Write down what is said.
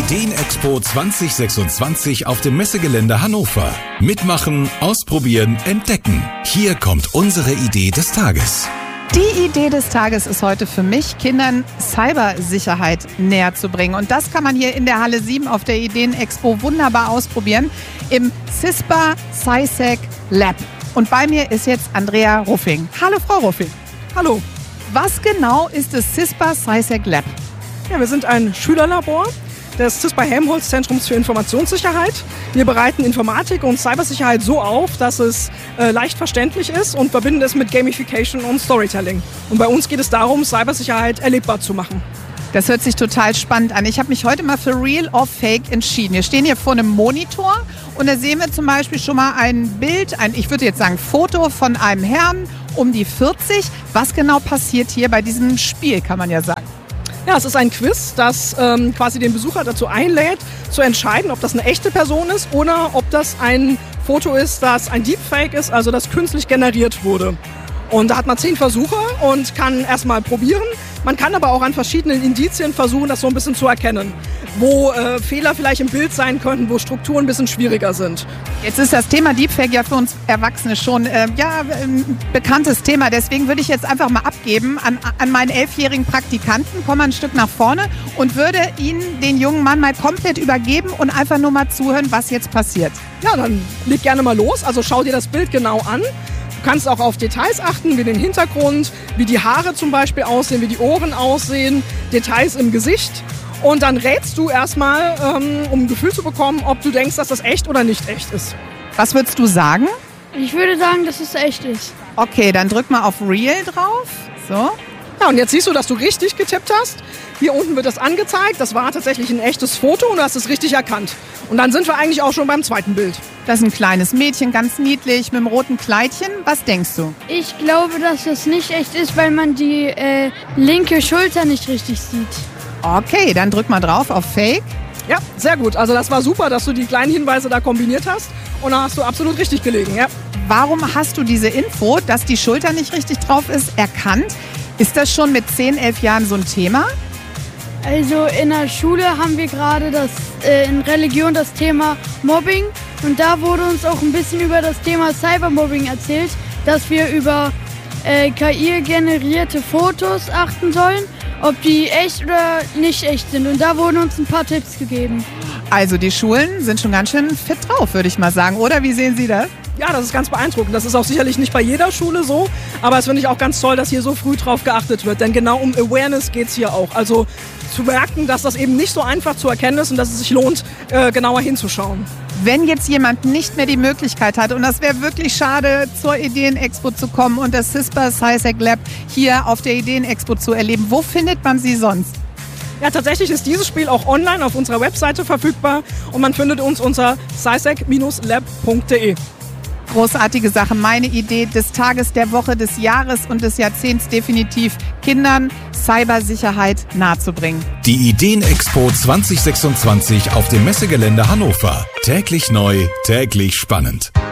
Ideenexpo 2026 auf dem Messegelände Hannover. Mitmachen, ausprobieren, entdecken. Hier kommt unsere Idee des Tages. Die Idee des Tages ist heute für mich, Kindern Cybersicherheit näher zu bringen. Und das kann man hier in der Halle 7 auf der Ideenexpo wunderbar ausprobieren im CISPA SciSec Lab. Und bei mir ist jetzt Andrea Ruffing. Hallo Frau Ruffing. Hallo. Was genau ist das CISPA SciSec Lab? Ja, wir sind ein Schülerlabor des CISPA Helmholtz Zentrums für Informationssicherheit. Wir bereiten Informatik und Cybersicherheit so auf, dass es leicht verständlich ist und verbinden es mit Gamification und Storytelling. Und bei uns geht es darum, Cybersicherheit erlebbar zu machen. Das hört sich total spannend an. Ich habe mich heute mal für Real or Fake entschieden. Wir stehen hier vor einem Monitor und da sehen wir zum Beispiel schon mal ein Bild, ich würde jetzt sagen Foto von einem Herrn um die 40. Was genau passiert hier bei diesem Spiel, kann man ja sagen? Ja, es ist ein Quiz, das quasi den Besucher dazu einlädt, zu entscheiden, ob das eine echte Person ist oder ob das ein Foto ist, das ein Deepfake ist, also das künstlich generiert wurde. Und da hat man 10 Versuche und kann erstmal probieren. Man kann aber auch an verschiedenen Indizien versuchen, das so ein bisschen zu erkennen, wo Fehler vielleicht im Bild sein könnten, wo Strukturen ein bisschen schwieriger sind. Jetzt ist das Thema Deepfake ja für uns Erwachsene schon ein bekanntes Thema. Deswegen würde ich jetzt einfach mal abgeben an meinen 11-jährigen Praktikanten, komme ein Stück nach vorne und würde Ihnen den jungen Mann mal komplett übergeben und einfach nur mal zuhören, was jetzt passiert. Ja, dann leg gerne mal los. Also schau dir das Bild genau an. Du kannst auch auf Details achten, wie den Hintergrund, wie die Haare zum Beispiel aussehen, wie die Ohren aussehen, Details im Gesicht. Und dann rätst du erstmal, um ein Gefühl zu bekommen, ob du denkst, dass das echt oder nicht echt ist. Was würdest du sagen? Ich würde sagen, dass es echt ist. Okay, dann drück mal auf Real drauf. So. Ja, und jetzt siehst du, dass du richtig getippt hast. Hier unten wird das angezeigt. Das war tatsächlich ein echtes Foto und du hast es richtig erkannt. Und dann sind wir eigentlich auch schon beim zweiten Bild. Das ist ein kleines Mädchen, ganz niedlich, mit einem roten Kleidchen. Was denkst du? Ich glaube, dass es nicht echt ist, weil man die linke Schulter nicht richtig sieht. Okay, dann drück mal drauf auf Fake. Ja, sehr gut. Also das war super, dass du die kleinen Hinweise da kombiniert hast. Und da hast du absolut richtig gelegen, ja. Warum hast du diese Info, dass die Schulter nicht richtig drauf ist, erkannt? Ist das schon mit 10, 11 Jahren so ein Thema? Also in der Schule haben wir gerade in Religion das Thema Mobbing. Und da wurde uns auch ein bisschen über das Thema Cybermobbing erzählt, dass wir über KI-generierte Fotos achten sollen, ob die echt oder nicht echt sind. Und da wurden uns ein paar Tipps gegeben. Also die Schulen sind schon ganz schön fit drauf, würde ich mal sagen. Oder wie sehen Sie das? Ja, das ist ganz beeindruckend. Das ist auch sicherlich nicht bei jeder Schule so. Aber es finde ich auch ganz toll, dass hier so früh drauf geachtet wird. Denn genau um Awareness geht es hier auch. Also zu merken, dass das eben nicht so einfach zu erkennen ist und dass es sich lohnt, genauer hinzuschauen. Wenn jetzt jemand nicht mehr die Möglichkeit hat, und das wäre wirklich schade, zur Ideenexpo zu kommen und das CISPA SciSec Lab hier auf der Ideenexpo zu erleben, wo findet man sie sonst? Ja, tatsächlich ist dieses Spiel auch online auf unserer Webseite verfügbar und man findet uns unter scicec-lab.de. Großartige Sache. Meine Idee des Tages, der Woche, des Jahres und des Jahrzehnts definitiv, Kindern Cybersicherheit nahezubringen. Die Ideenexpo 2026 auf dem Messegelände Hannover. Täglich neu, täglich spannend.